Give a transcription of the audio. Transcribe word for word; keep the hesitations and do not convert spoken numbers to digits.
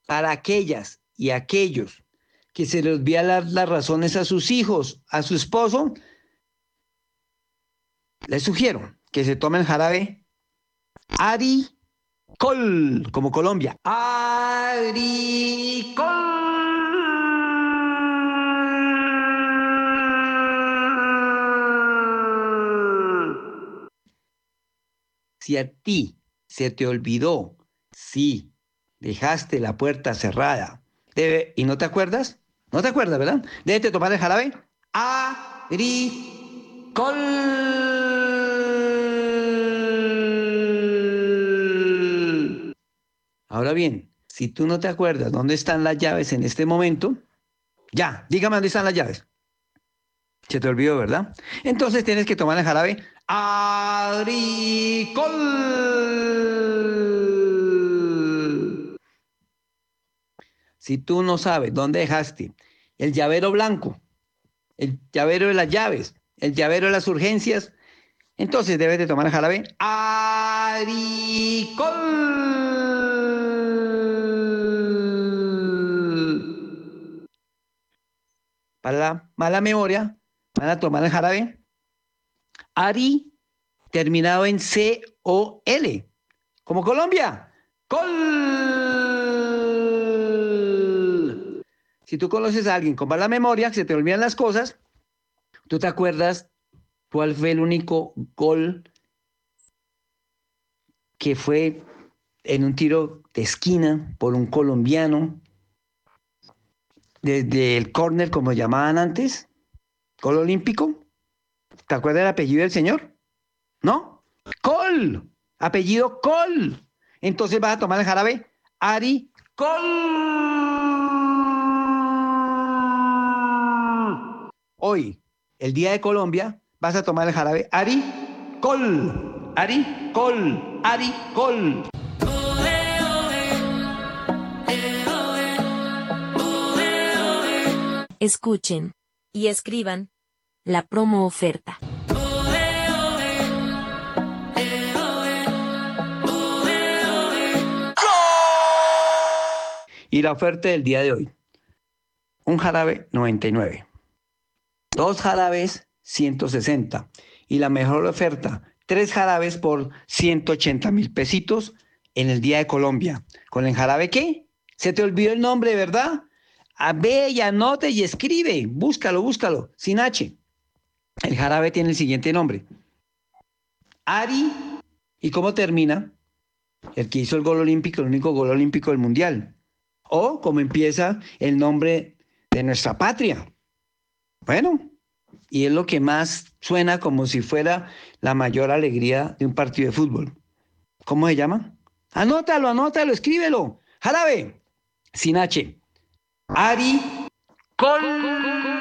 Para aquellas y aquellos que se les olvida dar las razones a sus hijos, a su esposo, les sugiero que se tomen jarabe Aricol, como Colombia. Aricol. Si a ti se te olvidó, si dejaste la puerta cerrada debe, y no te acuerdas, no te acuerdas, ¿verdad? Debes tomar el jarabe Aricol. Ahora bien, si tú no te acuerdas dónde están las llaves en este momento, ya, dígame dónde están las llaves. Se te olvidó, ¿verdad? Entonces tienes que tomar el jarabe Aricol. Si tú no sabes dónde dejaste el llavero blanco, el llavero de las llaves, el llavero de las urgencias, entonces debes de tomar el jarabe Aricol. Para la mala memoria, van a tomar el jarabe Ari terminado en C O L, como Colombia. Col. Si tú conoces a alguien con mala memoria, que se te olvidan las cosas, ¿tú te acuerdas cuál fue el único gol que fue en un tiro de esquina por un colombiano desde el córner, como llamaban antes? ¿Gol olímpico? ¿Te acuerdas del apellido del señor? ¿No? Col. Apellido Col. Entonces vas a tomar el jarabe Ari Col. Hoy, el día de Colombia, vas a tomar el jarabe Ari Col. Ari Col. Ari Col. Escuchen y escriban la promo oferta. Y la oferta del día de hoy, un jarabe noventa y nueve, dos jarabes ciento sesenta y la mejor oferta, tres jarabes por ciento ochenta mil pesitos en el día de Colombia. ¿Con el jarabe qué? ¿Se te olvidó el nombre, verdad? A ve y anote y escribe, búscalo, búscalo, sin H. El jarabe tiene el siguiente nombre: Ari. ¿Y cómo termina? El que hizo el gol olímpico, el único gol olímpico del mundial. O cómo empieza el nombre de nuestra patria. Bueno, y es lo que más suena como si fuera la mayor alegría de un partido de fútbol. ¿Cómo se llama? Anótalo, anótalo, escríbelo. Jarabe, sin H. Ari Col.